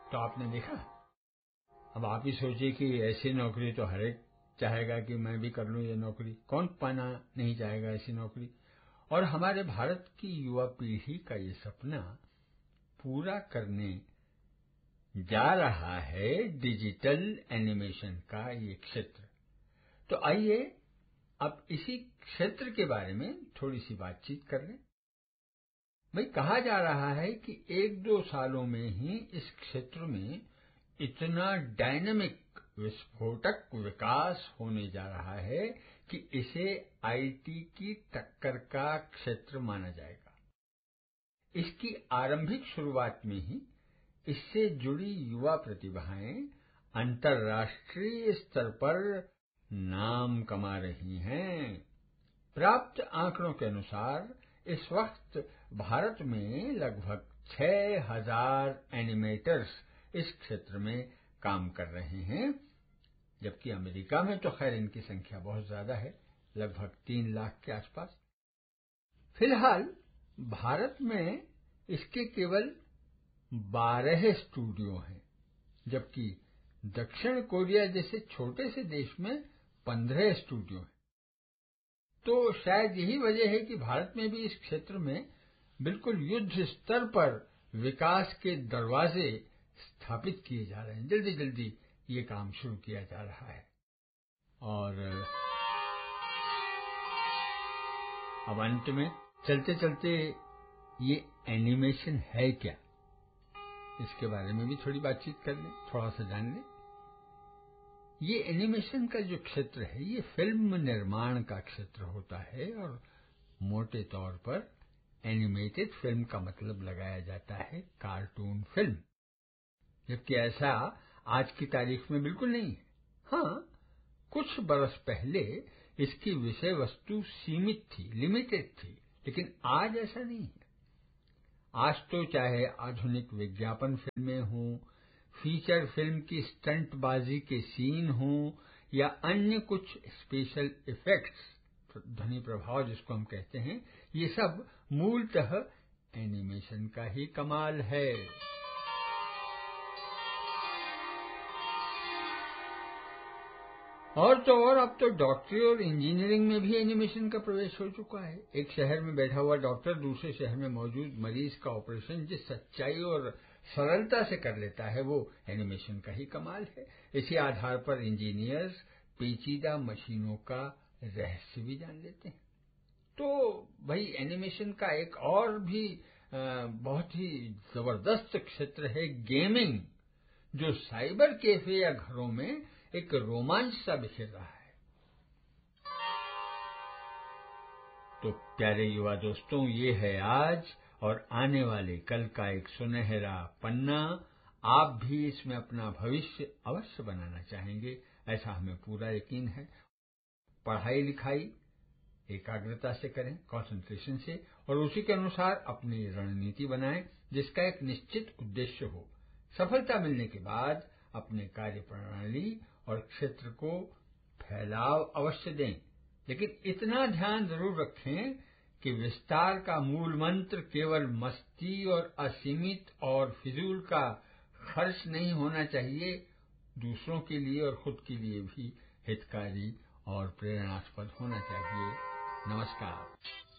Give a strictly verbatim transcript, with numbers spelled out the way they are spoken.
तो आपने देखा। अब आप ही सोचिए कि ऐसी नौकरी तो हर एक चाहेगा कि मैं भी कर लूं ये नौकरी, कौन पाना नहीं चाहेगा ऐसी नौकरी। और हमारे भारत की युवा पीढ़ी का ये सपना पूरा करने जा रहा है डिजिटल एनिमेशन का ये क्षेत्र। तो आइए अब इसी क्षेत्र के बारे में थोड़ी सी बातचीत कर लें। भाई, कहा जा रहा है कि एक दो सालों में ही इस क्षेत्र में इतना डायनामिक विस्फोटक विकास होने जा रहा है कि इसे आईटी की टक्कर का क्षेत्र माना जाएगा। इसकी आरंभिक शुरुआत में ही इससे जुड़ी युवा प्रतिभाएं अंतर्राष्ट्रीय स्तर पर नाम कमा रही हैं। प्राप्त आंकड़ों के अनुसार इस वक्त भारत में लगभग छह हजार एनिमेटर्स इस क्षेत्र में काम कर रहे हैं, जबकि अमेरिका में तो खैर इनकी संख्या बहुत ज्यादा है, लगभग तीन लाख के आसपास। फिलहाल भारत में इसके केवल बारह स्टूडियो हैं, जबकि दक्षिण कोरिया जैसे छोटे से देश में पंद्रह स्टूडियो हैं। तो शायद यही वजह है कि भारत में भी इस क्षेत्र में बिल्कुल युद्ध स्तर पर विकास के दरवाजे स्थापित किए जा रहे हैं। जल्दी जल्दी ये काम शुरू किया जा रहा है। और अब अंत में चलते चलते ये एनिमेशन है क्या, इसके बारे में भी थोड़ी बातचीत कर लें, थोड़ा सा जान लें। ये एनिमेशन का जो क्षेत्र है ये फिल्म निर्माण का क्षेत्र होता है और मोटे तौर पर एनिमेटेड फिल्म का मतलब लगाया जाता है कार्टून फिल्म, जबकि ऐसा आज की तारीख में बिल्कुल नहीं है। हाँ, कुछ बरस पहले इसकी विषय वस्तु सीमित थी, लिमिटेड थी, लेकिन आज ऐसा नहीं है। आज तो चाहे आधुनिक विज्ञापन फिल्में हों, फीचर फिल्म की स्टंटबाजी के सीन हों या अन्य कुछ स्पेशल इफेक्ट्स, ध्वनि प्रभाव जिसको हम कहते हैं, ये सब मूलतः एनिमेशन का ही कमाल है। और तो और अब तो डॉक्टरी और इंजीनियरिंग में भी एनिमेशन का प्रवेश हो चुका है। एक शहर में बैठा हुआ डॉक्टर दूसरे शहर में मौजूद मरीज का ऑपरेशन जिस सच्चाई और सरलता से कर लेता है, वो एनिमेशन का ही कमाल है। इसी आधार पर इंजीनियर्स पेचीदा मशीनों का रहस्य भी जान लेते हैं। तो भाई, एनिमेशन का एक और भी आ, बहुत ही जबरदस्त क्षेत्र है गेमिंग, जो साइबर कैफे या घरों में एक रोमांच सा बिखेर रहा है। तो प्यारे युवा दोस्तों, ये है आज और आने वाले कल का एक सुनहरा पन्ना। आप भी इसमें अपना भविष्य अवश्य बनाना चाहेंगे, ऐसा हमें पूरा यकीन है। पढ़ाई लिखाई एकाग्रता से करें, कंसंट्रेशन से, और उसी के अनुसार अपनी रणनीति बनाएं जिसका एक निश्चित उद्देश्य हो। सफलता मिलने के बाद अपने कार्य प्रणाली और क्षेत्र को फैलाव अवश्य दें, लेकिन इतना ध्यान जरूर रखें कि विस्तार का मूल मंत्र केवल मस्ती और असीमित और फिजूल का खर्च नहीं होना चाहिए, दूसरों के लिए और खुद के लिए भी हितकारी और प्रेरणास्पद होना चाहिए। नमस्कार।